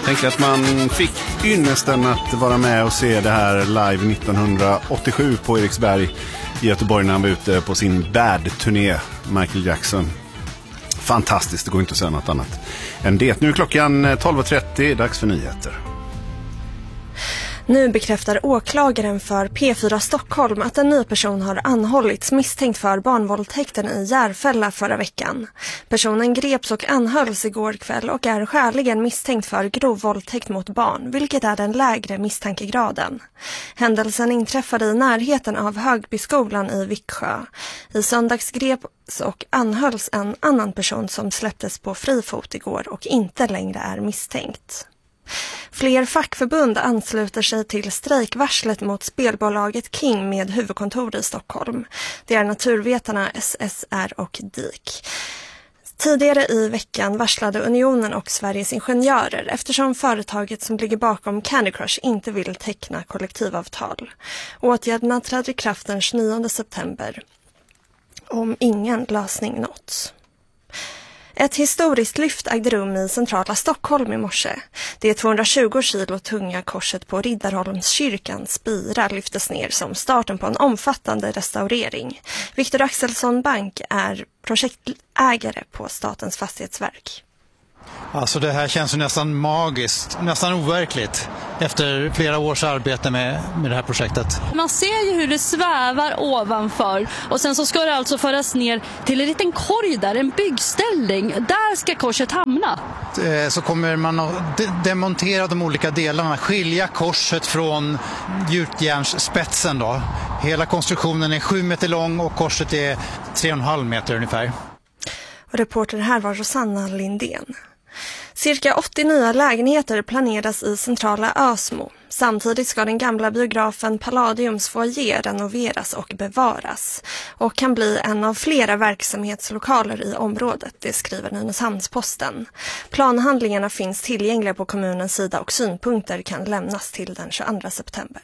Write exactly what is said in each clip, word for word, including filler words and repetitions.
Tänker att man fick ynnesten att vara med och se det här live nittonhundraåttiosju på Eriksberg i Göteborg när han var ute på sin Bad-turné, Michael Jackson. Fantastiskt, det går inte att säga något annat än det. Nu är klockan tolv och trettio, dags för nyheter. Nu bekräftar åklagaren för P fyra Stockholm att en ny person har anhållits misstänkt för barnvåldtäkten i Järfälla förra veckan. Personen greps och anhölls igår kväll och är skäligen misstänkt för grov våldtäkt mot barn, vilket är den lägre misstankegraden. Händelsen inträffade i närheten av Högbyskolan i Viksjö. I söndags greps och anhölls en annan person som släpptes på fri fot igår och inte längre är misstänkt. Fler fackförbund ansluter sig till strejkvarslet mot spelbolaget King med huvudkontor i Stockholm. Det är naturvetarna S S R och D I K. Tidigare i veckan varslade Unionen och Sveriges Ingenjörer eftersom företaget som ligger bakom Candy Crush inte vill teckna kollektivavtal. Åtgärderna träder i kraft den tjugonionde september om ingen lösning nåtts. Ett historiskt lyft ägde rum i centrala Stockholm i morse. Det tvåhundratjugo kilo tunga korset på Riddarholmskyrkans spira lyftes ner som starten på en omfattande restaurering. Viktor Axelsson Bank är projektägare på Statens fastighetsverk. Alltså det här känns ju nästan magiskt, nästan overkligt efter flera års arbete med, med det här projektet. Man ser ju hur det svävar ovanför och sen så ska det alltså föras ner till en liten korg där, en byggställning. Där ska korset hamna. Så kommer man att de- demontera de olika delarna, skilja korset från gjutjärnsspetsen då. Hela konstruktionen är sju meter lång och korset är tre och en halv meter ungefär. Och reporter här var Rosanna Lindén. Cirka åttio nya lägenheter planeras i centrala Ösmo. Samtidigt ska den gamla biografen Palladiums foyer renoveras och bevaras och kan bli en av flera verksamhetslokaler i området, det skriver Nynäshamnsposten. Planhandlingarna finns tillgängliga på kommunens sida och synpunkter kan lämnas till den tjugoandra september.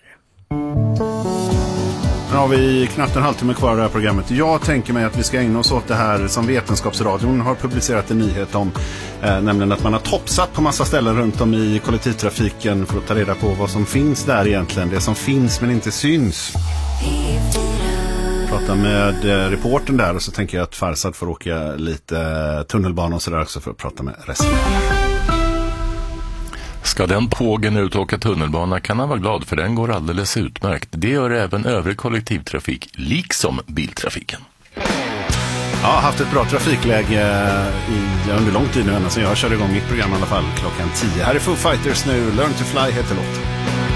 Nu har vi knappt en halvtimme kvar i det här programmet. Jag tänker mig att vi ska ägna oss åt det här som Vetenskapsradion har publicerat en nyhet om. Eh, nämligen att man har toppsatt på massa ställen runt om i kollektivtrafiken för att ta reda på vad som finns där egentligen. Det som finns men inte syns. Prata med eh, reporten där och så tänker jag att Farsad får åka lite eh, tunnelbana och sådär också för att prata med resten. Ska den pågen ut och åka tunnelbana kan han vara glad för den går alldeles utmärkt. Det gör även övrig kollektivtrafik, liksom biltrafiken. Jag har haft ett bra trafikläge i, under lång tid nu ända sedan jag körde igång mitt program i alla fall klockan tio. Här är Foo Fighters nu, Learn to Fly heter låten.